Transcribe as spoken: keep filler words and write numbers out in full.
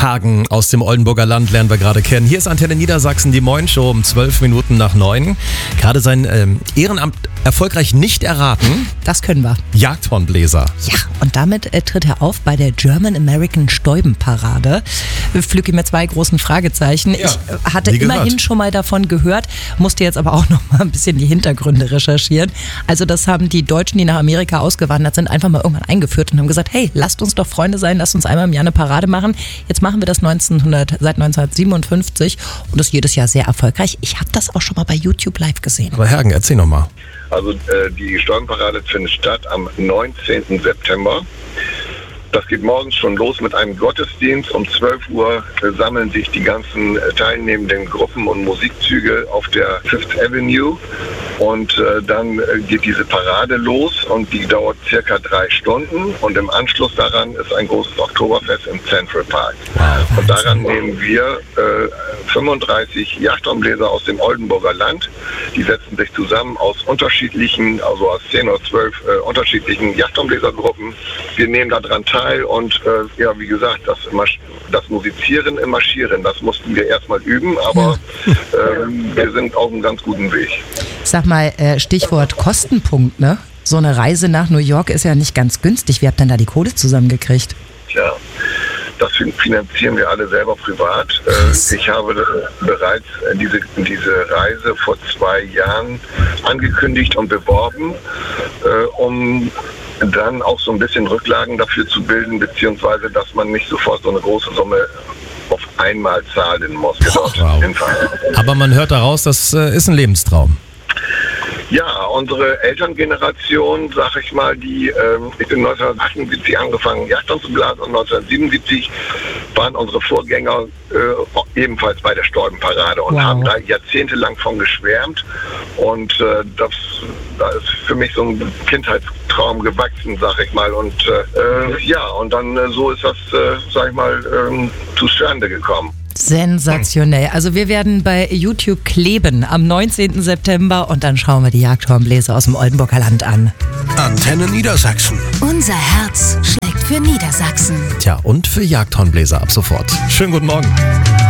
Hagen aus dem Oldenburger Land lernen wir gerade kennen. Hier ist Antenne Niedersachsen, die Moin-Show um zwölf Minuten nach neun. Gerade sein ähm, Ehrenamt erfolgreich nicht erraten. Das können wir. Jagdhornbläser. Ja, und damit äh, tritt er auf bei der German American Stäubenparade. Flügge mir zwei großen Fragezeichen. Ja, ich äh, hatte nie immerhin gehört. schon mal davon gehört, musste jetzt aber auch noch mal ein bisschen die Hintergründe recherchieren. Also das haben die Deutschen, die nach Amerika ausgewandert sind, einfach mal irgendwann eingeführt und haben gesagt, hey, lasst uns doch Freunde sein, lasst uns einmal im Jahr eine Parade machen. Jetzt machen wir das neunzehnhundert, seit neunzehnhundertsiebenundfünfzig und das jedes Jahr sehr erfolgreich. Ich habe das auch schon mal bei YouTube live gesehen. Aber Hagen, erzähl noch mal. Also äh, die Stäubenparade findet statt am neunzehnten September. Das geht morgens schon los mit einem Gottesdienst. Um zwölf Uhr äh, sammeln sich die ganzen äh, teilnehmenden Gruppen und Musikzüge auf der Fifth Avenue. Und äh, dann äh, geht diese Parade los und die dauert circa drei Stunden. Und im Anschluss daran ist ein großes Oktoberfest im Central Park. Wow. Und daran nehmen wir äh, fünfunddreißig Jagdhornbläser aus dem Oldenburger Land. Die setzen sich zusammen aus unterschiedlichen, also aus zehn oder zwölf äh, unterschiedlichen Jagdhornbläsergruppen. Wir nehmen daran teil und äh, ja, wie gesagt, das, das Musizieren im Marschieren, das mussten wir erstmal üben, aber äh, wir sind auf einem ganz guten Weg. Sag mal, äh, Stichwort Kostenpunkt, ne? So eine Reise nach New York ist ja nicht ganz günstig. Wie habt ihr denn da die Kohle zusammengekriegt? Tja, das finanzieren wir alle selber privat. Äh, ich habe bereits diese, diese Reise vor zwei Jahren angekündigt und beworben, äh, um dann auch so ein bisschen Rücklagen dafür zu bilden, beziehungsweise dass man nicht sofort so eine große Summe auf einmal zahlen muss. Wow. Aber man hört daraus, das äh, ist ein Lebenstraum. Ja, unsere Elterngeneration, sag ich mal, die, ähm, ich bin neunzehnhundertachtundsiebzig angefangen, Jagdhorn zu blasen und neunzehnhundertsiebenundsiebzig waren unsere Vorgänger äh, ebenfalls bei der Stäubenparade und wow. haben da jahrzehntelang von geschwärmt. Und äh, das, da ist für mich so ein Kindheitstraum gewachsen, sag ich mal. Und äh, ja, und dann äh, so ist das, äh, sag ich mal, ähm, zustande gekommen. Sensationell. Also wir werden bei YouTube kleben am neunzehnten September und dann schauen wir die Jagdhornbläser aus dem Oldenburger Land an. Antenne Niedersachsen. Unser Herz schlägt für Niedersachsen. Tja, und für Jagdhornbläser ab sofort. Schönen guten Morgen.